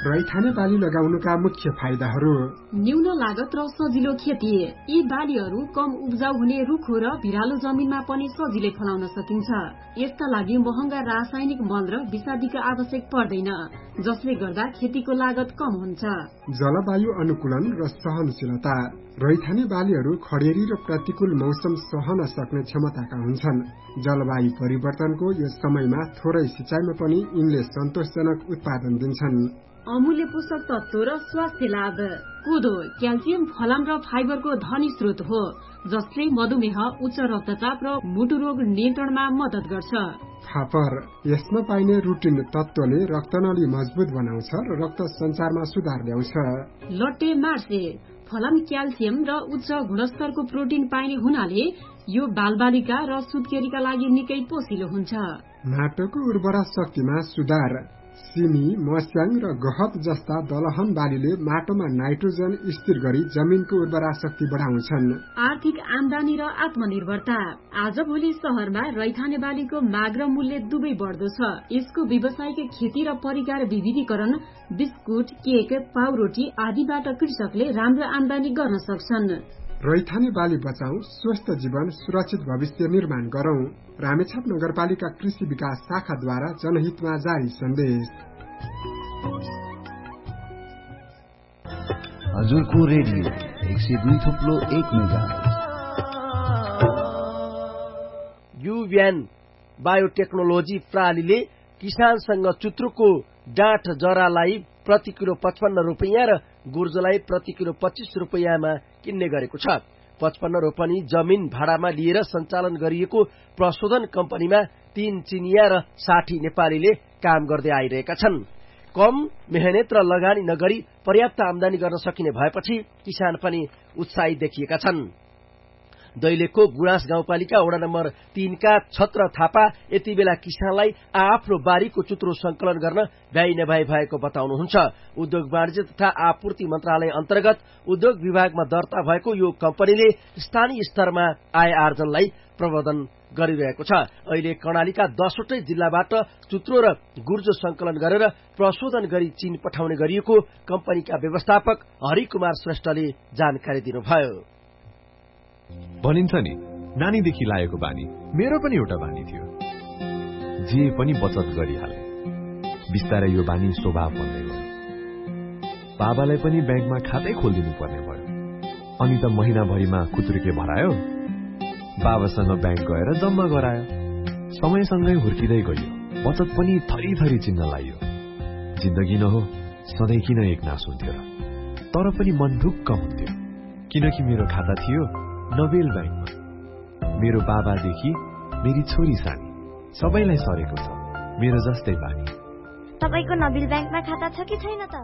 रैथाने बाली लगाउनुका मुख्य फाइदाहरू। न्यून लागत र सजिलो खेती। यी बालीहरू कम उब्जाउ हुने रुखो र भिरालो जमिनमा पनि सजिलै फलाउन सकिन्छ। यसका लागि महँगा रासायनिक मल र विषादीका आवश्यक पर्दैन, जसले गर्दा खेतीको लागत कम हुन्छ। जलवायु अनुकूलन र सहनशीलता। रैथाने बालीहरू खडेरी र प्रतिकूल मौसम सहन सक्ने क्षमताका हुन्छन्। जलवायु परिवर्तनको यो समयमा थोरै सिँचाइमा पनि यिनले सन्तोषजनक उत्पादन दिन्छन्। अमूल्य पोषक तत्व र स्वास्थ्य लाभ। कोदो क्याल्सियम, फलाम र फाइबरको धनी स्रोत हो, जसले मधुमेह, उच्च रक्तचाप र मुटु रोग नियन्त्रणमा मद्दत गर्छ। फापर यसमा पाइने रुटिन तत्वले रक्तनली मजबुत बनाउँछ र रक्त सञ्चारमा सुधार ल्याउँछ। लट्टे मार्से फलाम क्याल्सियम र उच्च गुणस्तरको प्रोटिन पाइने हुनाले यो बालबालिका र सुत्केरीका लागि निकै पोसिलो हुन्छ। माटोको उर्वरा शक्तिमा सुधार। सिमी, मस्याङ र गहत जस्ता दलहन बालीले माटोमा नाइट्रोजन स्थिर गरी जमिनको उर्वरा शक्ति बढाउँछन्। आर्थिक आमदानी र आत्मनिर्भरता। आजभोलि शहरमा रैथाने बालीको माग र मूल्य दुवै बढ्दो छ। यसको व्यावसायिक खेती र परिकार विविधीकरण, बिस्कुट, केक, पाउरोटी आदिबाट कृषकले राम्रो आमदानी गर्न सक्छन्। रैथाने बाली बचाऊ, स्वस्थ जीवन, सुरक्षित भविष्य निर्माण गरौं। रामेछाप नगरपालिका कृषि विकास शाखाद्वारा जनहितमा जारी सन्देश। हजुरको रेडियो 102.1 मेगाहर्ज। युभ्यान बायोटेक्नोलोजी प्रणालीले किसानसँग चुत्रुको डाँठ जरालाई प्रति किलो 55 रुपैयाँ र गुर्जोलाई प्रति किलो 25 रुपैयाँमा किन्ने गरेको छ। 55 रोपनी जमिन भाडामा लिएर सञ्चालन गरिएको प्रशोधन कम्पनीमा 3 चिनिया र 60 नेपालीले काम गर्दै आइरहेका छन्। कम मेहनत र लगानी नगरी पर्याप्त आमदानी गर्न सकिने भएपछि किसान पनि उत्साहित देखिएका छन्। दैलेखको गुराँस गाउँपालिका वडा नम्बर 3 का छत्र थापा यति बेला किसानलाई आफ्नो बारीको चुत्रो संकलन गर्न भ्याइ नभ्याइ भएको बताउनुहुन्छ। उद्योग वाणिज्य तथा आपूर्ति मन्त्रालय अन्तर्गत उद्योग विभागमा दर्ता भएको यो कम्पनीले स्थानीय स्तरमा आय आर्जनलाई प्रवर्धन गरिरहेको छ। अहिले कर्णालीका 10वटै जिल्लाबाट चुत्रो र गुर्जो संकलन गरेर प्रशोधन गरी चीन पठाउने गरिएको कम्पनीका व्यवस्थापक हरिकुमार श्रेष्ठले जानकारी दिनुभयो। भनिन्छ नि, नानीदेखि लागेको बानी मेरो पनि एउटा बानी थियो। जे पनि बचत गरिहाले। बिस्तारै यो बानी स्वभाव बन्दै गयो। बाबालाई पनि ब्याङ्कमा खातै खोलिदिनु पर्ने भयो। अनि त महिनाभरिमा कुत्रुके भरायो। बाबासँग ब्याङ्क गएर जम्मा गरायो। समयसँगै हुर्किँदै गयो। बचत पनि थरी थरी चिन्न लाग्यो। जिन्दगी न हो, सधैँ किन एक नास हुन्थ्यो र? तर पनि मन ढुक्क हुन्थ्यो, किनकि मेरो खाता थियो नोबेल ब्याङ्कमा। मेरो बाबादेखि मेरी छोरी सानी सबैलाई सरेको छ मेरो जस्तै बानी। तपाईको नोबेल ब्याङ्कमा खाता छ कि छैन त?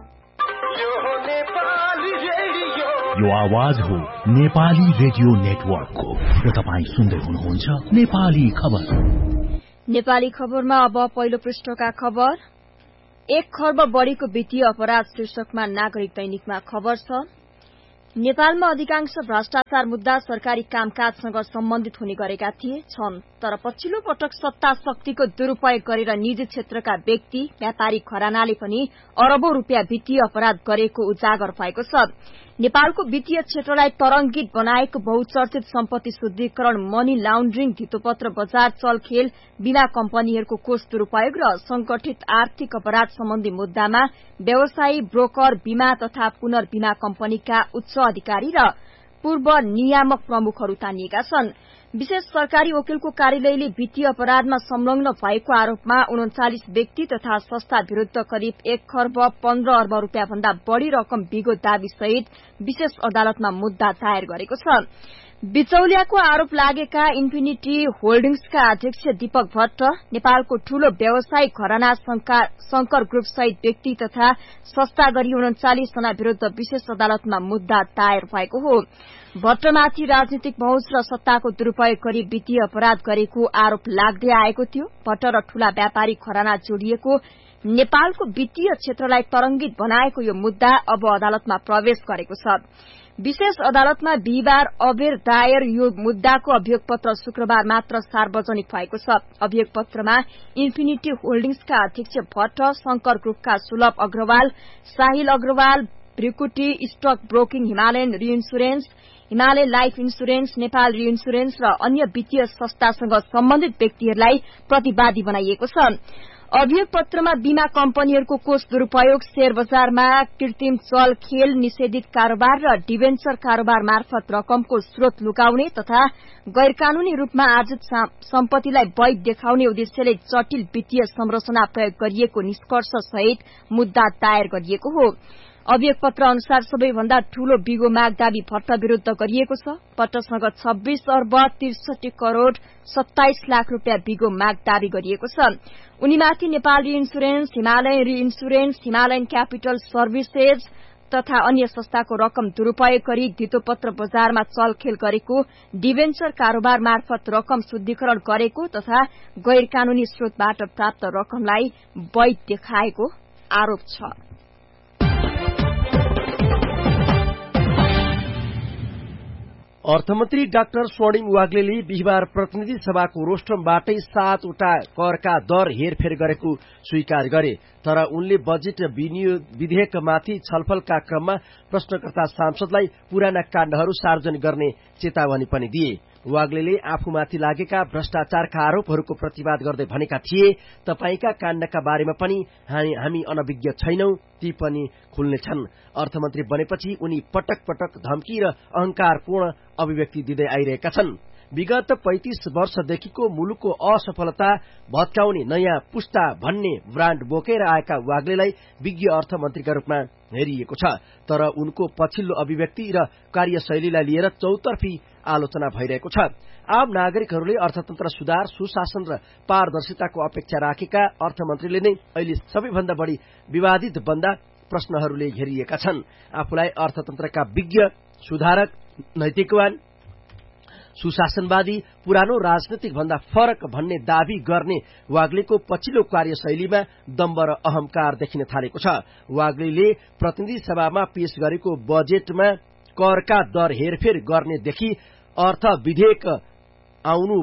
यो आवाज हो नेपाली रेडियो नेटवर्कको र तपाईँ सुन्दै हुनुहुन्छ नेपाली खबर। नेपाली खबरमा अब पहिलो पृष्ठका खबर। 1 खर्ब बढीको वित्तीय अपराध शीर्षकमा नागरिक दैनिकमा खबर छ। नेपालमा अधिकांश भ्रष्टाचार मुद्दा सरकारी कामकाजसँग सम्बन्धित हुने गरेका छन्, तर पछिल्लो पटक सत्ता शक्तिको दुरूपयोग गरेर निजी क्षेत्रका व्यक्ति व्यापारी घरानाले पनि अरबौं रुपियाँ वित्तीय अपराध गरेको उजागर भएको छ। नेपालको वित्तीय क्षेत्रलाई तरंगित बनाएको बहुचर्चित सम्पत्ति शुद्धिकरण, मनी लाउन्ड्रिङ, धितोपत्र बजार चलखेल, बीमा कम्पनीहरूको कोष दुरूपयोग र संगठित आर्थिक अपराध सम्बन्धी मुद्दामा व्यवसायी, ब्रोकर, बीमा तथा पुनर्बीमा कम्पनीका उच्च अधिकारी र पूर्व नियामक प्रमुखहरू तानिएका छन्। विशेष सरकारी वकिलको कार्यालयले वित्तीय अपराधमा संलग्न भएको आरोपमा 39 व्यक्ति तथा संस्था विरूद्ध करिब 1 खर्ब 15 अर्ब रुपियाँ भन्दा बढ़ी रकम बिगो दावी सहित विशेष अदालतमा मुद्दा दायर गरेको छ। बिचौलियाको आरोप लागेका इन्फिनिटी होल्डिंग्सका अध्यक्ष दीपक भट्ट, नेपालको ठूलो व्यवसायिक घराना शंकर ग्रुप सहित व्यक्ति तथा संस्था गरी 39 जना विरूद्ध विशेष अदालतमा मुद्दा दायर भएको हो। भट्टमाथि राजनीतिक पहुँच र सत्ताको दुरूपयोग गरी वित्तीय अपराध गरेको आरोप लाग्दै आएको थियो। भट्ट र ठूला व्यापारी घराना जोडिएको नेपालको वित्तीय क्षेत्रलाई तरंगित बनाएको यो मुद्दा अब अदालतमा प्रवेश गरेको छ। विशेष अदालतमा बिहिबार अबेर दायर यो मुद्दाको अभियोग पत्र शुक्रबार मात्र सार्वजनिक भएको छ। अभियोग पत्रमा इन्फिनिटी होल्डिंग्सका अध्यक्ष भट्ट, शंकर ग्रुपका सुलभ Agrawal, Sahil Agrawal, Bhrikuti stock broking, Himalayan reinsurance, Himalaya life insurance, Nepal reinsurance र अन्य वित्तीय संस्थासँग सम्बन्धित व्यक्तिहरूलाई प्रतिवादी बनाइएको छ। अभियोग पत्रमा बीमा कम्पनीहरूको कोष दुरूपयोग, शेयर बजारमा कृत्रिम चल खेल, निषेधित कारोबार र डिभेन्चर कारोबार मार्फत रकमको स्रोत लुकाउने तथा गैरकानूनी रूपमा आर्जित सम्पत्तिलाई वैध देखाउने उद्देश्यले जटिल वित्तीय संरचना प्रयोग गरिएको निष्कर्ष सहित मुद्दा दायर गरिएको हो। अभियोग पत्र अनुसार सबैभन्दा ठूलो बिगो माग दावी भट्ट विरूद्ध गरिएको छ। भट्टसँग 26 अर्ब 63 करोड़ 27 लाख रूपियाँ बिगो माग दावी गरिएको छ। उनीमाथि Nepal reinsurance, Himalayan reinsurance, Himalayan capital services तथा अन्य संस्थाको रकम दुरूपयोग गरी धितोपत्र बजारमा चलखेल गरेको, डिभेन्चर कारोबार मार्फत रकम शुद्धिकरण गरेको तथा गैर कानूनी स्रोतबाट प्राप्त रकमलाई वैध देखाएको आरोप छ। अर्थमन्त्री डाक्टर स्वर्णिम वाग्लेले बिहिबार प्रतिनिधि सभाको रोस्टरमबाटै 7 वटा करका दर हेरफेर गरेको स्वीकार गरे। तर उनले बजेट विधेयकमाथि छलफलका क्रममा प्रश्नकर्ता सांसदलाई पुराना काण्डहरू सार्वजनिक गर्ने चेतावनी पनि दिए। वाग्लेले आफूमाथि लागेका भ्रष्टाचारका आरोपहरूको प्रतिवाद गर्दै भनेका थिए, तपाईका काण्डका बारेमा पनि हामी अनभिज्ञ छैनौं, ती पनि खुल्नेछन्। अर्थमन्त्री बनेपछि उनी पटक पटक धम्की र अहंकारपूर्ण अभिव्यक्ति दिँदै आइरहेका छन्। विगत 35 वर्षदेखिको मुलुकको असफलता भत्काउने नयाँ पुस्ता भन्ने ब्रान्ड बोकेर आएका वाग्लेलाई विज्ञ अर्थमन्त्रीका रूपमा हेरिएको छ। तर उनको पछिल्लो अभिव्यक्ति र कार्यशैलीलाई लिएर चौतर्फी आलोचना भइरहेको छ। आम नागरिकहरूले अर्थतन्त्र सुधार, सुशासन र पारदर्शिताको अपेक्षा राखेका अर्थमन्त्रीले नै अहिले सबैभन्दा बढी विवादित बन्दा प्रश्नहरूले घेरिएका छन्। आफूलाई अर्थतन्त्रका विज्ञ, सुधारक, नैतिकवान, सुशासनवादी, पुरानो राजनीतिक भन्दा फरक भन्ने दावी गर्ने वाग्लेको पछिल्लो कार्यशैलीमा दम्ब र अहंकार देखिन थालेको छ। वाग्लेले प्रतिनिधि सभामा पेश गरेको बजेटमा करका दर हेरफेर गर्नेदेखि अर्थ विधेयक आउनु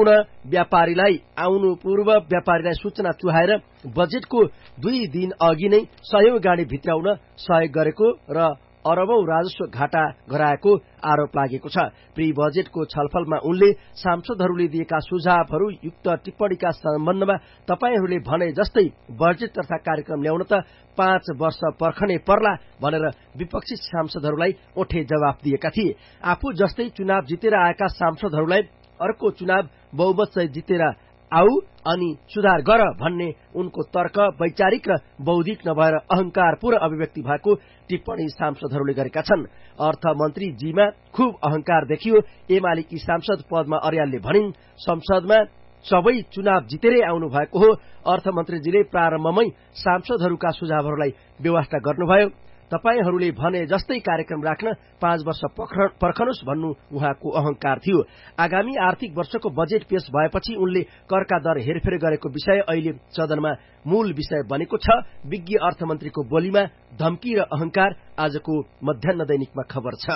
पूर्व व्यापारीलाई सूचना चुहाएर बजेटको 2 दिन अघि नै 100 गाडी भित्राउन सहयोग गरेको र अरबौं राजस्व घाटा गराएको आरोप लागेको छ। प्री बजेटको छलफलमा उनले सांसदहरूले दिएका सुझावहरू युक्त टिप्पणीका सम्बन्धमा तपाईहरूले भने जस्तै बजेट तथा कार्यक्रम ल्याउन त 5 वर्ष पर्खनै पर्ला भनेर विपक्षी सांसदहरूलाई ओठे जवाफ दिएका थिए। आफू जस्तै चुनाव जितेर आएका सांसदहरूलाई अर्को चुनाव बहुमतसहित जितेर आऊ अनि सुधार गर भन्ने उनको तर्क वैचारिक र बौद्धिक नभएर अहंकारपूर्ण अभिव्यक्ति भएको टिप्पणी सांसदहरूले गरेका छन्। अर्थमन्त्रीजीमा खूब अहंकार देखियो। एमालेकी सांसद पद्मा अर्यालले भनिन्, संसदमा सबै चुनाव जितेरै आउनु भएको हो। अर्थमन्त्रीजीले प्रारम्भमै सांसदहरूका सुझावहरूलाई बेवास्ता गर्नुभयो। तपाईहरूले भने जस्तै कार्यक्रम राख्न 5 वर्ष पर्खनुस् भन्नु उहाँको अहंकार थियो। आगामी आर्थिक वर्षको बजेट पेश भएपछि उनले करका दर हेरफेर गरेको विषय अहिले सदनमा मूल विषय बनेको छ। विज्ञ अर्थमन्त्रीको बोलीमा धम्की र अहंकार आजको मध्याह्न दैनिकमा खबर छ।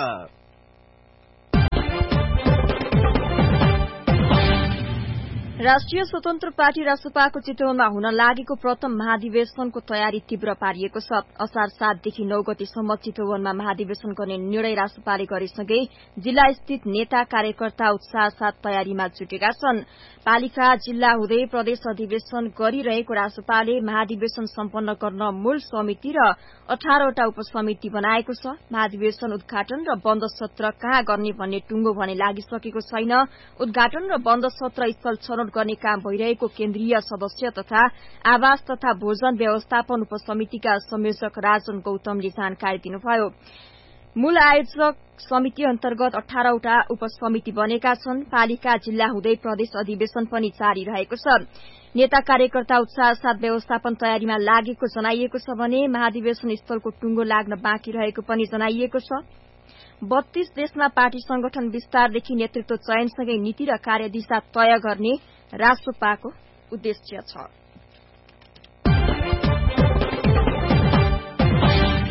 राष्ट्रिय स्वतन्त्र पार्टी रासपाको चितवनमा हुन लागेको प्रथम महाधिवेशनको तयारी तीव्र पारिएको छ। असार 7 देखि 9 गतेसम्म चितवनमा महाधिवेशन गर्ने निर्णय रासपाले गरेसँगै जिल्ला स्थित नेता कार्यकर्ता उत्साह साथ तयारीमा जुटेका छन्। पालिका जिल्ला हुँदै प्रदेश अधिवेशन गरिरहेको रासपाले महाधिवेशन सम्पन्न गर्न मूल समिति र 18 वटा उपसमिति बनाएको छ। महाधिवेशन उद्घाटन र बन्द सत्र कहाँ गर्ने भन्ने टुङ्गो भने लागिसकेको छैन। उद्घाटन र बन्द सत्र स्थल छनौट गर्ने काम भइरहेको केन्द्रीय सदस्य तथा आवास तथा भोजन व्यवस्थापन उपसमितिका संयोजक राजन गौतमले जानकारी दिनुभयो। मूल आयोजक समिति अन्तर्गत 18 वटा उपसमिति बनेका छन्। पालिका जिल्ला हुँदै प्रदेश अधिवेशन पनि जारी रहेको छ। नेता कार्यकर्ता उत्साह साथ व्यवस्थापन तयारीमा लागेको जनाइएको छ भने महाधिवेशन स्थलको टुङ्गो लाग्न बाँकी रहेको पनि जनाइएको छ। 32 देशमा पार्टी संगठन विस्तारदेखि नेतृत्व चयनसँगै नीति र कार्यदिशा तय गर्ने रासपाको उद्देश्य छ।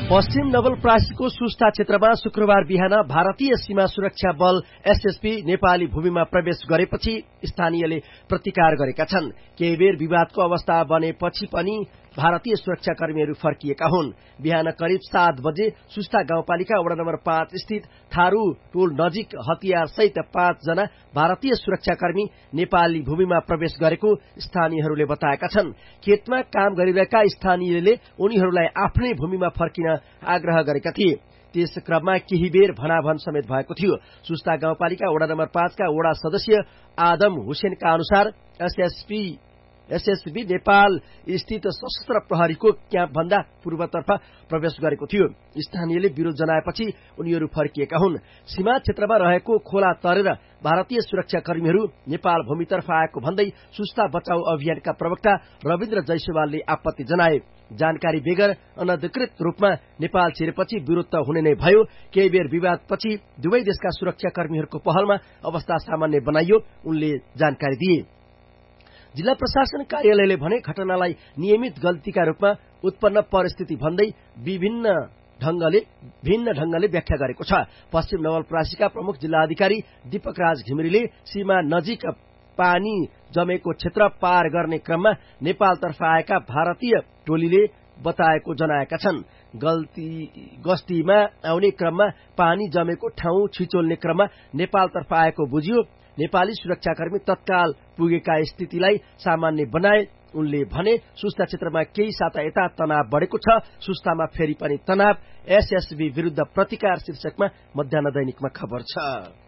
पश्चिम नवलपरासीको सुस्ता क्षेत्रमा शुक्रबार बिहान भारतीय सीमा सुरक्षा बल एसएसबी नेपाली भूमिमा प्रवेश गरेपछि स्थानीयले प्रतिकार गरेका छन्। केही बेर विवादको अवस्था बनेपछि पनि भारतीय सुरक्षाकर्मीहरू फर्किएका हुन्। बिहान करिब 7 बजे सुस्ता गाउँपालिका वडा नम्बर 5 स्थित थारू टोल नजिक हतियार सहित 5 जना भारतीय सुरक्षाकर्मी नेपाली भूमिमा प्रवेश गरेको स्थानीयहरूले बताएका छन्। खेतमा काम गरिरहेका स्थानीयले उनीहरूलाई आफ्नै भूमिमा फर्किन आग्रह गरेका थिए। त्यस क्रममा केही बेर भनाभन समेत भएको थियो। सुस्ता गाउँपालिका वडा नम्बर 5 का वडा सदस्य आदम हुसेनका अनुसार एसएसबी नेपाल स्थित सशस्त्र प्रहरीको क्याम्प भन्दा पूर्वतर्फ प्रवेश गरेको थियो। स्थानीयले विरोध जनाएपछि उनीहरू फर्किएका हुन्। सीमा क्षेत्रमा रहेको खोला तरेर भारतीय सुरक्षाकर्मीहरू नेपाल भूमितर्फ आएको भन्दै सुस्ता बचाउ अभियानका प्रवक्ता रविन्द्र जयसवालले आपत्ति जनाए। जानकारी बेगर अनधिकृत रूपमा नेपाल छिरेपछि विरोध त हुने नै भयो। केही बेर विवादपछि दुवै देशका सुरक्षाकर्मीहरूको पहलमा अवस्था सामान्य बनाइयो, उनले जानकारी दिए। जिल्ला प्रशासन कार्यालयले भने घटनालाई नियमित गल्तीका रूपमा उत्पन्न परिस्थिति भन्दै भिन्न ढंगले व्याख्या गरेको छ। पश्चिम नवलपरासीका प्रमुख जिल्ला अधिकारी दीपक राज घिमिरेले सीमा नजिक पानी जमेको क्षेत्र पार गर्ने क्रममा नेपालतर्फ आएका भारतीय टोलीले बताएको जनाएका छन्। गस्तीमा आउने क्रममा पानी जमेको ठाउँ छिचोल्ने क्रममा नेपालतर्फ आएको बुझियो। नेपाली सुरक्षाकर्मी तत्काल पुगेका स्थितिलाई सामान्य बनाए। उनले भने सुस्ता क्षेत्रमा केही साता यता तनाव बढेको छ। सुस्तामा फेरि पनि तनाव। एसएसबी विरुद्ध प्रतिकार शीर्षकमा मध्याह्न दैनिकमा खबर छ।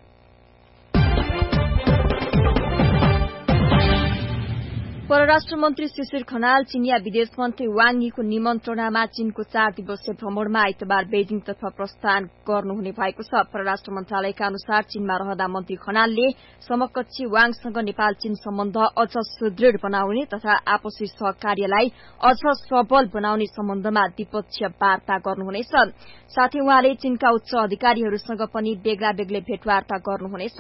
परराष्ट्र मन्त्री शिशिर खनाल चीनिया विदेश मन्त्री वाङ यीको निमन्त्रणामा चीनको 4 दिवसीय भ्रमणमा आइतबार बेजिङतर्फ प्रस्थान गर्नुहुने भएको छ। परराष्ट्र मन्त्रालयका अनुसार चीनमा रहँदा मन्त्री खनालले समकक्षी वाङसँग नेपाल चीन सम्बन्ध अझ सुदृढ़ बनाउने तथा आपसी सहकार्यलाई अझ सबल बनाउने सम्बन्धमा द्विपक्षीय वार्ता गर्नुहुनेछ। साथै उहाँले चीनका उच्च अधिकारीहरूसँग पनि बेग्ला बेग्लै भेटवार्ता गर्नुहुनेछ।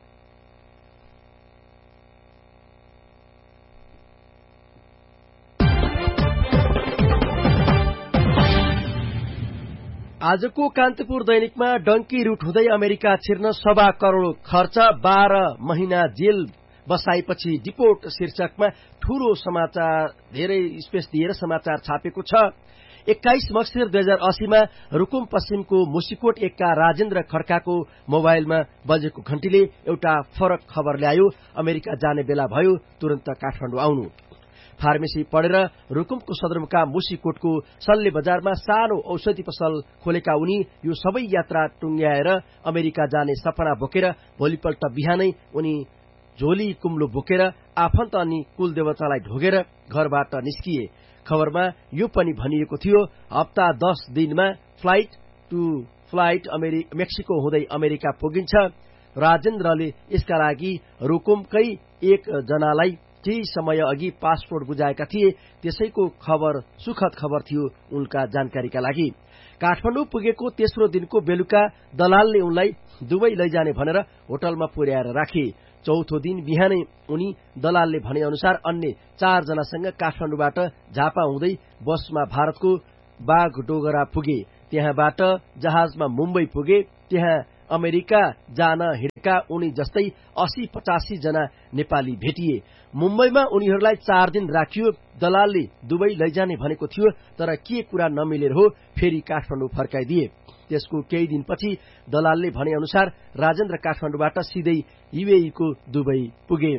आजको कान्तिपुर दैनिकमा डंकी रूट हुँदै अमेरिका छिर्न 1.25 करोड़ खर्च, 12 महिना जेल बसाएपछि डिपोर्ट शीर्षकमा ठूलो समाचार, धेरै स्पेस दिएर समाचार छापेको छ। 21 मक्सिर 2080 मा रुकुम पश्चिमको मुसिकोट 1 का राजेन्द्र खड्काको मोबाइलमा बजेको घण्टीले एउटा फरक खबर ल्यायो। अमेरिका जाने बेला भयो, तुरन्त काठमाडौँ आउनु। फार्मेसी पढेर रुकुमको सदरमुकाम मुसिकोटको सल्ले बजारमा सानो औषधि पसल खोलेका उनी यो सबै यात्रा टुङ्ग्याएर अमेरिका जाने सपना बोकेर भोलिपल्ट बिहानै उनी झोली कुम्लो बोकेर आफन्त अनि कुलदेवतालाई ढोगेर घरबाट निस्किए। खबरमा यो पनि भनिएको थियो, हप्ता 10 दिनमा फ्लाइट टु फ्लाइट मेक्सिको हुँदै अमेरिका पुगिन्छ। राजेन्द्रले यसका लागि रुकुमकै एक जनालाई केही समय अघि पासपोर्ट बुझाएका थिए। त्यसैको खबर सुखद खबर थियो उनका जानकारीका लागि। काठमाडौँ पुगेको तेस्रो दिनको बेलुका दलालले उनलाई दुबई लैजाने भनेर होटलमा पुर्याएर राखे। चौथो दिन बिहानै उनी दलालले भने अनुसार अन्य 4 जनासँग काठमाडौँबाट झापा हुँदै बसमा भारतको बागडोगरा पुगे। त्यहाँबाट जहाजमा मुम्बई पुगे। त्यहाँ अमेरिका जान हिँडेका उनी जस्तै 80-85 जना नेपाली भेटिए। मुम्बईमा उनीहरूलाई 4 दिन राखियो। दलालले दुबई लैजाने भनेको थियो, तर के कुरा नमिलेर हो फेरि काठमाडौँ फर्काइदिए। त्यसको केही दिनपछि दलालले भने अनुसार राजेन्द्र काठमाडौँबाट सिधै युएईको दुबई पुगे।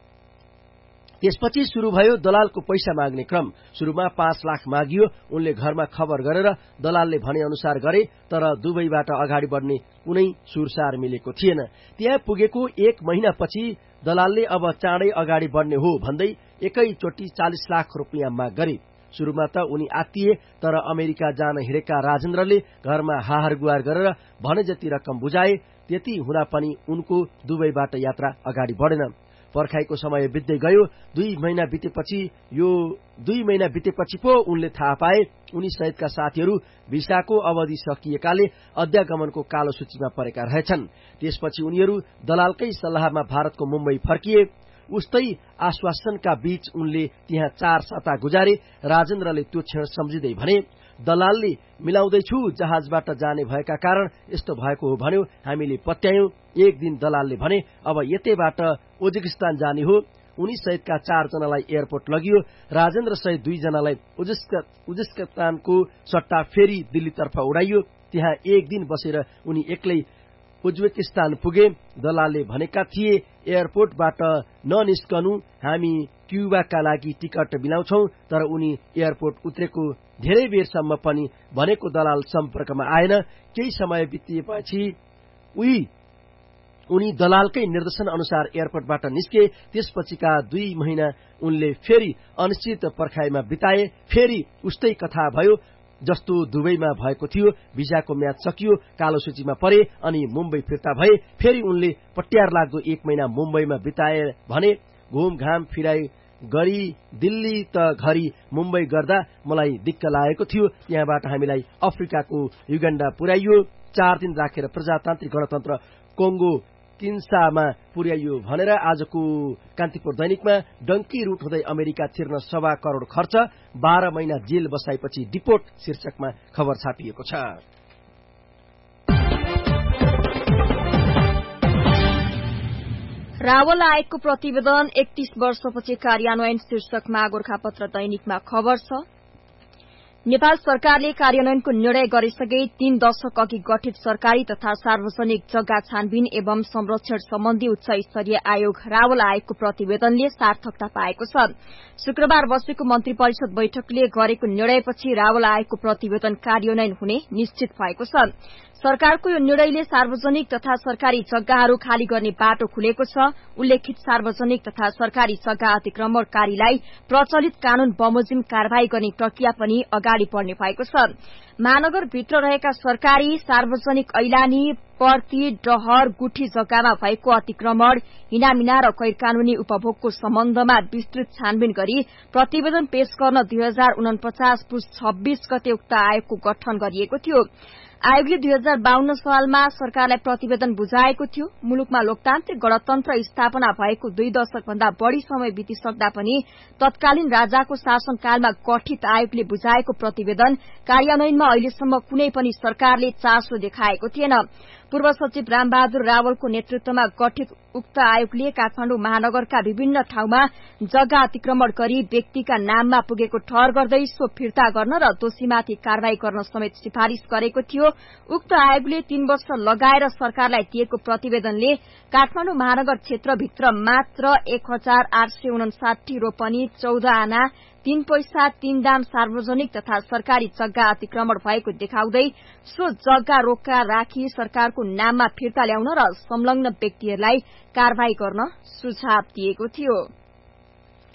त्यसपछि शुरू भयो दलालको पैसा माग्ने क्रम। शुरूमा 5 लाख मागियो। उनले घरमा खबर गरेर दलालले भने अनुसार गरे, तर दुबईबाट अगाडि बढ्ने कुनै सुरसार मिलेको थिएन। त्यहाँ पुगेको 1 महिनापछि दलालले अब चाँडै अगाडि बढ्ने हो भन्दै एकैचोटि 40 लाख रुपियाँ माग गरे। शुरूमा त उनी आत्तिए, तर अमेरिका जान हिँडेका राजेन्द्रले घरमा हाहार गुहार गरेर भने जति रकम बुझाए। त्यति हुँदा पनि उनको दुबईबाट यात्रा अगाडि बढेन। पर्खाइको समय बित्दै गयो। 2 महिना बितेपछि पो उनले थाहा पाए उनी सहितका साथीहरू भिसाको अवधि सकिएकाले अध्यागमनको कालो सूचीमा परेका रहेछन्। त्यसपछि उनीहरू दलालकै सल्लाहमा भारतको मुम्बई फर्किए। उस्तै आश्वासनका बीच उनले त्यहाँ 4 साता गुजारे। राजेन्द्रले त्यो क्षण सम्झिँदै भने, दलालले मिलाउँदैछु जहाजबाट जाने भएका कारण यस्तो भएको हो भन्यो। हामीले पत्यायौं। एक दिन दलालले भने, अब यतैबाट उज्बेकिस्तान जाने हो। उनी सहितका 4 जनालाई एयरपोर्ट लगियो। राजेन्द्र सहित 2 जनालाई उज्बेकिस्तानको सट्टा फेरि दिल्लीतर्फ उडाइयो। त्यहाँ एक दिन बसेर उनी एक्लै उज्बेकिस्तान पुगे। दलालले भनेका थिए, एयरपोर्टबाट ननिस्कनु, हामी क्युबाका लागि टिकट मिलाउँछौं। तर उनी एयरपोर्ट उत्रेको धेरै बेरसम्म पनि भनेको दलाल सम्पर्कमा आएन। केही समय बितेपछि उनी दलालकै निर्देशन अनुसार एयरपोर्टबाट निस्के। त्यसपछिका 2 महिना उनले फेरि अनिश्चित पर्खाइमा बिताए। फेरि उस्तै कथा भयो जस्तो दुबईमा भएको थियो। भिजाको म्याद सकियो, कालो सूचीमा परे अनि मुम्बई फिर्ता भए। फेरि उनले पट्यार लाग्दो 1 महिना मुम्बईमा बिताए भने घुमघाम फिराई गरी दिल्ली त घरी मुम्बई गर्दा मलाई दिक्क लागेको थियो। त्यहाँबाट हामीलाई अफ्रिकाको युगाण्डा पुर्याइयो। 4 दिन राखेर प्रजातान्त्रिक गणतन्त्र कोंगो किन्सामा पुर्याइयो भनेर आजको कान्तिपुर दैनिकमा डंकी रूट हुँदै अमेरिका छिर्न 1.25 करोड़ खर्च, 12 महिना जेल बसाएपछि डिपोर्ट शीर्षकमा खबर छापिएको छ। रावल आयोगको प्रतिवेदन 31 वर्षपछि कार्यान्वयन शीर्षकमा गोरखापत्र दैनिकमा खबर छ। नेपाल सरकारले कार्यान्वयनको निर्णय गरिसके 3 दशक अघि गठित सरकारी तथा सार्वजनिक जग्गा छानबिन एवं संरक्षण सम्बन्धी उच्च स्तरीय आयोग रावल आयोगको प्रतिवेदनले सार्थकता पाएको छ। शुक्रबार बसेको मन्त्री परिषद बैठकले गरेको निर्णयपछि रावल आयोगको प्रतिवेदन कार्यान्वयन हुने निश्चित भएको छ। सरकारको यो निर्णयले सार्वजनिक तथा सरकारी जग्गाहरू खाली गर्ने बाटो खुलेको छ। उल्लेखित सार्वजनिक तथा सरकारी जग्गा अतिक्रमणकारीलाई प्रचलित कानून बमोजिम कारवाही गर्ने प्रक्रिया पनि अगाडि बढ़ने भएको छ। महानगरभित्र रहेका सरकारी सार्वजनिक ऐलानी पर्ती डहर गुठी जग्गामा भएको अतिक्रमण हिनामिना र गैर कानूनी उपभोगको सम्बन्धमा विस्तृत छानबिन गरी प्रतिवेदन पेश गर्न 2049 पुस 26 गते उक्त आयोगको गठन गरिएको थियो। आयोगले 2052 सालमा सरकारलाई प्रतिवेदन बुझाएको थियो। मुलुकमा लोकतान्त्रिक गणतन्त्र स्थापना भएको 2 दशक भन्दा बढ़ी समय बितिसक्दा पनि तत्कालीन राजाको शासनकालमा गठित आयोगले बुझाएको प्रतिवेदन कार्यान्वयनमा अहिलेसम्म कुनै पनि सरकारले चासो देखाएको थिएन। पूर्व सचिव रामबहादुर रावलको नेतृत्वमा गठित उक्त आयोगले काठमाडौँ महानगरका विभिन्न ठाउँमा जग्गा अतिक्रमण गरी व्यक्तिका नाममा पुगेको ठहर गर्दै सो फिर्ता गर्न र दोषीमाथि कारवाही गर्न समेत सिफारिश गरेको थियो। उक्त आयोगले 3 वर्ष लगाएर सरकारलाई दिएको प्रतिवेदनले काठमाडौँ महानगर क्षेत्रभित्र मात्र 1859 रोपनी 14 आना 3 पैसा 3 दाम सार्वजनिक तथा सरकारी जग्गा अतिक्रमण भएको देखाउँदै सो जग्गा रोक्का राखी सरकारको नाममा फिर्ता ल्याउन र संलग्न व्यक्तिहरूलाई कारवाही गर्न सुझाव दिएको थियो।